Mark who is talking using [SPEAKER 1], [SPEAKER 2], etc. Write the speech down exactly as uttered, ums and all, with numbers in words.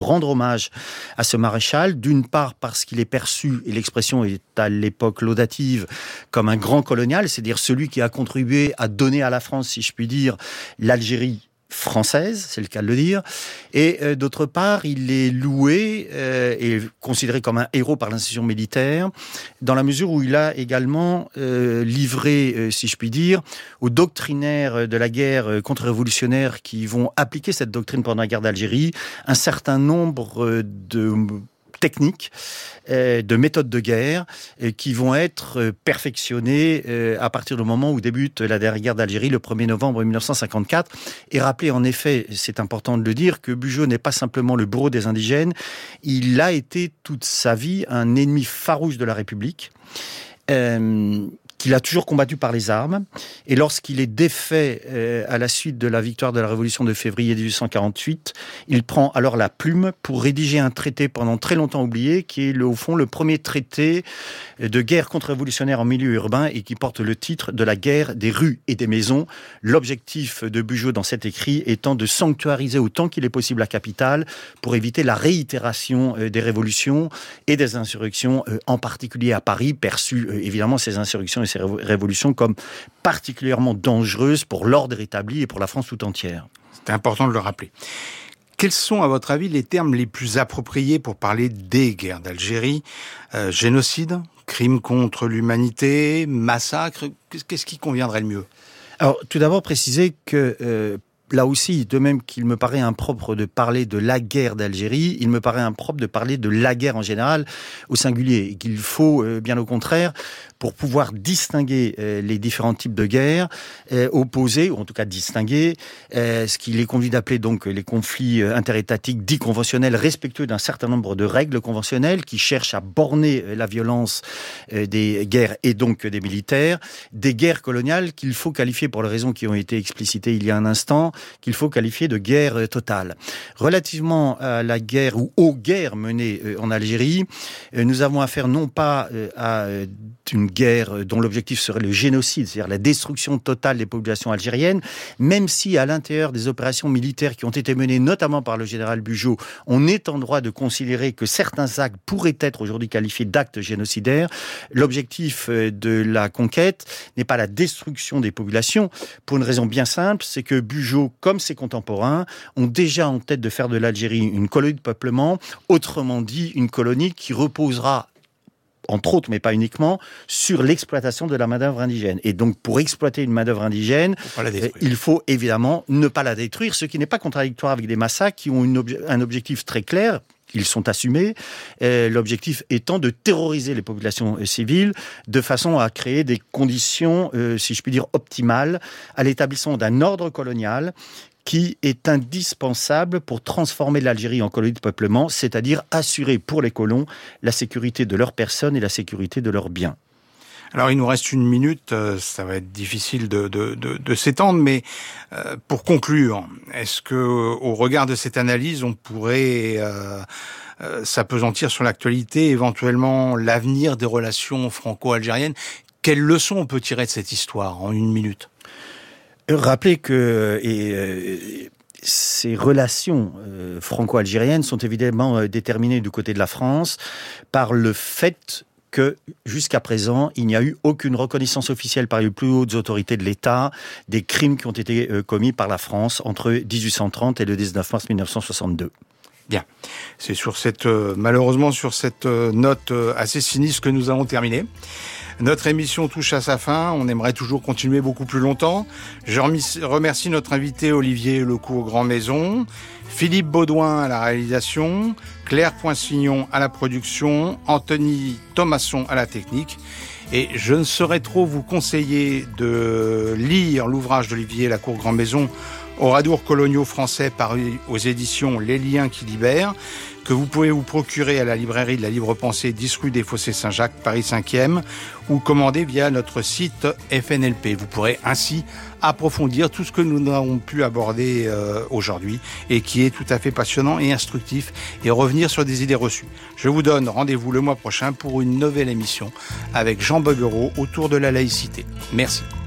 [SPEAKER 1] rendre hommage à ce maréchal, d'une part parce qu'il est perçu, et l'expression est à l'époque laudative, comme un grand colonial, c'est-à-dire celui qui a contribué à donner à la France, si je puis dire, l'Algérie française, c'est le cas de le dire, et euh, d'autre part, il est loué euh, et considéré comme un héros par l'institution militaire, dans la mesure où il a également euh, livré, euh, si je puis dire, aux doctrinaires de la guerre contre-révolutionnaire qui vont appliquer cette doctrine pendant la guerre d'Algérie, un certain nombre de techniques, euh, de méthodes de guerre euh, qui vont être euh, perfectionnées euh, à partir du moment où débute la dernière guerre d'Algérie, le premier novembre mille neuf cent cinquante-quatre. Et rappeler en effet, c'est important de le dire, que Bugeaud n'est pas simplement le bourreau des indigènes, il a été toute sa vie un ennemi farouche de la République. Euh, qu'il a toujours combattu par les armes. Et lorsqu'il est défait euh, à la suite de la victoire de la Révolution de février dix-huit cent quarante-huit, il prend alors la plume pour rédiger un traité pendant très longtemps oublié, qui est le, au fond le premier traité de guerre contre-révolutionnaire en milieu urbain et qui porte le titre de la guerre des rues et des maisons. L'objectif de Bugeaud dans cet écrit étant de sanctuariser autant qu'il est possible la capitale pour éviter la réitération euh, des révolutions et des insurrections, euh, en particulier à Paris, perçues euh, évidemment ces insurrections et ces révolutions comme particulièrement dangereuses pour l'ordre établi et pour la France tout entière.
[SPEAKER 2] C'est important de le rappeler. Quels sont, à votre avis, les termes les plus appropriés pour parler des guerres d'Algérie ? euh, Génocide, crime contre l'humanité, massacre, qu'est-ce qui conviendrait le mieux ?
[SPEAKER 1] Alors, tout d'abord, préciser que euh, là aussi, de même qu'il me paraît impropre de parler de la guerre d'Algérie, il me paraît impropre de parler de la guerre en général au singulier. Et qu'il faut, euh, bien au contraire, pour pouvoir distinguer euh, les différents types de guerres, euh, opposer, ou en tout cas distinguer, euh, ce qu'il est convenu d'appeler donc les conflits euh, interétatiques dits conventionnels, respectueux d'un certain nombre de règles conventionnelles, qui cherchent à borner euh, la violence euh, des guerres et donc des militaires, des guerres coloniales qu'il faut qualifier, pour les raisons qui ont été explicitées il y a un instant, qu'il faut qualifier de guerre euh, totale. Relativement à la guerre ou aux guerres menées euh, en Algérie, euh, nous avons affaire non pas euh, à euh, une guerre dont l'objectif serait le génocide, c'est-à-dire la destruction totale des populations algériennes, même si à l'intérieur des opérations militaires qui ont été menées notamment par le général Bugeaud, on est en droit de considérer que certains actes pourraient être aujourd'hui qualifiés d'actes génocidaires. L'objectif de la conquête n'est pas la destruction des populations, pour une raison bien simple, c'est que Bugeaud, comme ses contemporains, ont déjà en tête de faire de l'Algérie une colonie de peuplement, autrement dit une colonie qui reposera, entre autres, mais pas uniquement, sur l'exploitation de la main-d'œuvre indigène. Et donc, pour exploiter une main-d'œuvre indigène, il faut évidemment ne pas la détruire, ce qui n'est pas contradictoire avec des massacres qui ont une obje- un objectif très clair. Ils sont assumés, euh, l'objectif étant de terroriser les populations euh, civiles de façon à créer des conditions, euh, si je puis dire, optimales à l'établissement d'un ordre colonial qui est indispensable pour transformer l'Algérie en colonie de peuplement, c'est-à-dire assurer pour les colons la sécurité de leurs personnes et la sécurité de leurs biens.
[SPEAKER 2] Alors, il nous reste une minute, ça va être difficile de, de, de, de s'étendre, mais euh, pour conclure, est-ce que, au regard de cette analyse, on pourrait euh, euh, s'appesantir sur l'actualité, éventuellement l'avenir des relations franco-algériennes ? Quelles leçons on peut tirer de cette histoire en une minute ?
[SPEAKER 1] Rappelez que et, euh, ces relations euh, franco-algériennes sont évidemment euh, déterminées du côté de la France par le fait que, jusqu'à présent, il n'y a eu aucune reconnaissance officielle par les plus hautes autorités de l'État des crimes qui ont été euh, commis par la France entre dix-huit cent trente et le dix-neuf mars mille neuf cent soixante-deux.
[SPEAKER 2] Bien. C'est sur cette, euh, malheureusement, sur cette euh, note euh, assez sinistre que nous allons terminer. Notre émission touche à sa fin. On aimerait toujours continuer beaucoup plus longtemps. Je remercie notre invité Olivier Lecourt-Grandmaison, Philippe Baudouin à la réalisation, Claire Poinsignon à la production, Anthony Thomasson à la technique. Et je ne saurais trop vous conseiller de lire l'ouvrage d'Olivier Lecourt-Grandmaison, Oradours coloniaux français, paru aux éditions Les Liens qui libèrent, que vous pouvez vous procurer à la librairie de la Libre Pensée, dix rue des Fossés Saint-Jacques, Paris cinquième, ou commander via notre site F N L P. Vous pourrez ainsi approfondir tout ce que nous n'avons pu aborder euh, aujourd'hui et qui est tout à fait passionnant et instructif, et revenir sur des idées reçues. Je vous donne rendez-vous le mois prochain pour une nouvelle émission avec Jean Boguereau autour de la laïcité. Merci.